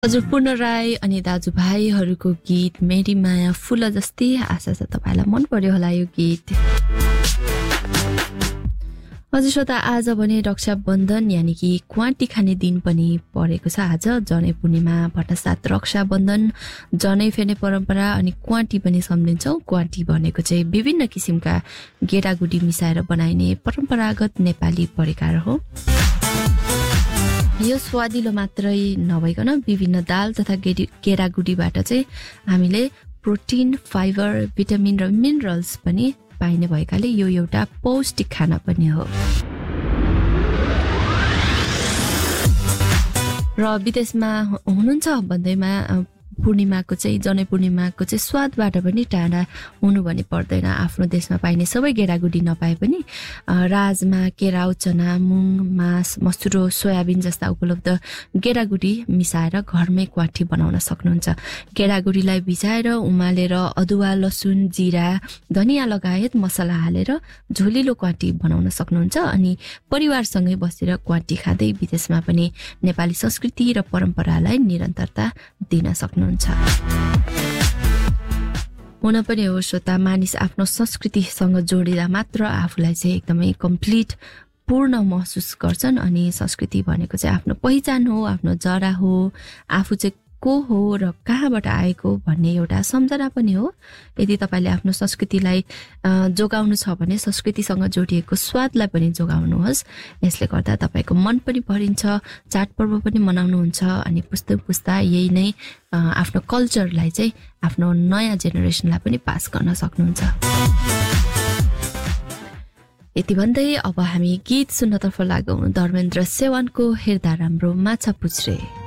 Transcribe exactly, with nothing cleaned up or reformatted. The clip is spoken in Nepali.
हजुर पूर्ण राई अनि दाजुभाइहरूको गीत मेरी माया फुल जस्तै। आशा छ तपाईलाई मन पर्यो होला यो गीत। हजुर श्रोता, आज भने रक्षाबन्धन यानि कि क्वाटी खाने दिन पनि परेको छ। आज जनै पूर्णिमा भट्टसाथ रक्षाबन्धन, जनै फेर्ने परम्परा अनि क्वाटी पनि सम्झिन्छौँ। क्वाटी भनेको चाहिँ विभिन्न किसिमका गेडागुडी मिसाएर बनाइने परम्परागत नेपाली परिकार हो। यो स्वादिलो मात्रै नभइकन विभिन्न दाल तथा गेडागुडीबाट चाहिँ हामीले प्रोटिन, फाइबर, भिटामिन र मिनरल्स पनि पाइने भएकाले यो एउटा पौष्टिक खाना पनि हो। र विदेशमा हुनुहुन्छ भन्दैमा पूर्णिमाको चाहिँ जनै पूर्णिमाको चाहिँ स्वादबाट पनि टाढा हुनु भन्ने पर्दैन। आफ्नो देशमा पाइने सबै गेडागुडी नपाए पनि राजमा, केराउ, चना, मुङ, मास, मसुरो, सोयाबिन जस्ता उपलब्ध गेडागुडी मिसाएर घरमै क्वाटी बनाउन सक्नुहुन्छ। गेडागुडीलाई भिजाएर उमालेर अदुवा, लसुन, जिरा, धनियाँ लगायत मसला हालेर झोलिलो क्वाटी बनाउन सक्नुहुन्छ। अनि परिवारसँगै बसेर क्वाटी खाँदै विदेशमा पनि नेपाली संस्कृति र परम्परालाई निरन्तरता दिन सक्नुहुन्छ। हुन पनि हो श्रोता, मानिस आफ्नो संस्कृतिसँग जोडिँदा मात्र आफूलाई चाहिँ एकदमै कम्प्लिट पूर्ण महसुस गर्छन्। अनि संस्कृति भनेको चाहिँ आफ्नो पहिचान हो, आफ्नो जरा हो, आफू चाहिँ को हो र कहाँबाट आएको भन्ने एउटा सम्झना पनि हो। यदि तपाईँले आफ्नो संस्कृतिलाई जोगाउनु छ भने संस्कृतिसँग जोडिएको स्वादलाई पनि जोगाउनुहोस्। यसले गर्दा तपाईँको मन पनि भरिन्छ, चाडपर्व पनि मनाउनुहुन्छ अनि पुस्ता पुस्ता यही नै आफ्नो कल्चरलाई चाहिँ आफ्नो नयाँ जेनेरेसनलाई पनि पास गर्न सक्नुहुन्छ। यति भन्दै अब हामी गीत सुन्नतर्फ लागौँ। धर्मेन्द्र सेवानको हेर्दा राम्रो माछा पुछ्रे।